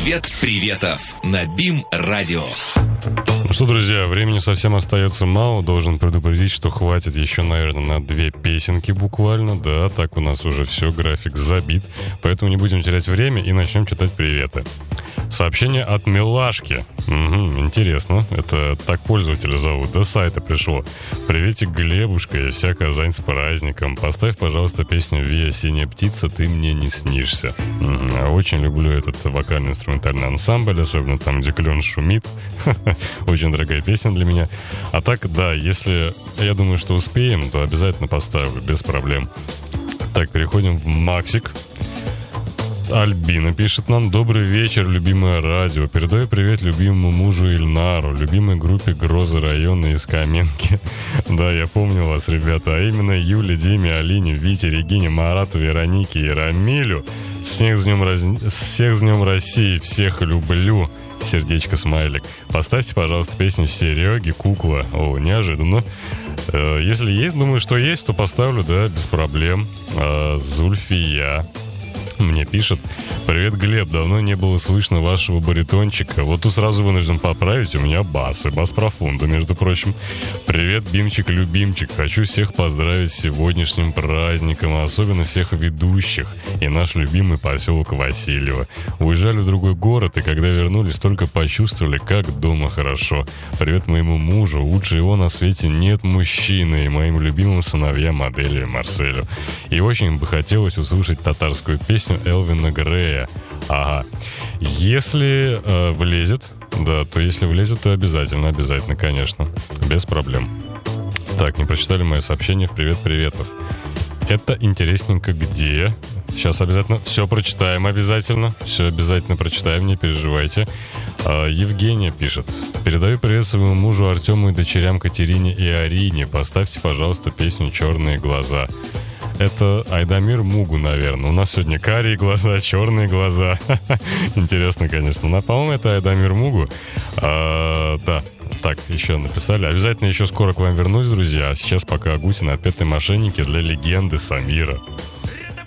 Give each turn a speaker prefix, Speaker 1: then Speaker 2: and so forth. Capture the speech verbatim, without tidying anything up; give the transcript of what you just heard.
Speaker 1: Привет приветов на БИМ-радио.
Speaker 2: Ну что, друзья, времени совсем остается мало. Должен предупредить, что хватит еще, наверное, на две песенки буквально. Да, так у нас уже все, график забит. Поэтому не будем терять время и начнем читать приветы. Сообщение от Милашки. Угу, интересно. Это так пользователя зовут. До сайта пришло. Приветик, Глебушка, и вся Казань с праздником. Поставь, пожалуйста, песню «Вия, синяя птица, ты мне не снишься». Угу, очень люблю этот вокально-инструментальный ансамбль, особенно там, где клен шумит. Очень дорогая песня для меня. А так, да, если я думаю, что успеем, то обязательно поставлю, без проблем. Так, переходим в Максик. Альбина пишет нам: добрый вечер, любимое радио. Передаю привет любимому мужу Ильнару, любимой группе «Грозы района» из Каменки. Да, я помню вас, ребята. А именно Юле, Диме, Алине, Вите, Регине, Марату, Веронике и Рамилю. Всех с днем, раз... Всех с днем России, всех люблю. Сердечко, смайлик. Поставьте, пожалуйста, песню Сереги «Кукла». О, неожиданно. Э, если есть, думаю, что есть, то поставлю, да, без проблем. Э, Зульфия мне пишет: привет, Глеб, давно не было слышно вашего баритончика. Вот тут сразу вынужден поправить, у меня бас, и бас профунда, между прочим. Привет, Бимчик, любимчик, хочу всех поздравить с сегодняшним праздником, а особенно всех ведущих и наш любимый поселок Васильево. Уезжали в другой город, и когда вернулись, только почувствовали, как дома хорошо. Привет моему мужу, лучше его на свете нет мужчины, и моим любимым сыновьям Аделю и Марселю. И очень бы хотелось услышать татарскую песню Элвина Грея. Ага. Если э, влезет, да, то если влезет, то обязательно, обязательно, конечно. Без проблем. Так, не прочитали мое сообщение в привет-приветов. Это интересненько где? Сейчас обязательно все прочитаем, обязательно. Все обязательно прочитаем, не переживайте. э, Евгения пишет: передаю привет своему мужу Артему и дочерям Катерине и Арине. Поставьте, пожалуйста, песню «Черные глаза». Это Айдамир Мугу, наверное. У нас сегодня карие глаза, черные глаза. Интересно, конечно. Но, по-моему, это Айдамир Мугу. А, да, так, еще написали. Обязательно еще скоро к вам вернусь, друзья. А сейчас пока Агутин, «Отпетые мошенники» для легенды Самира.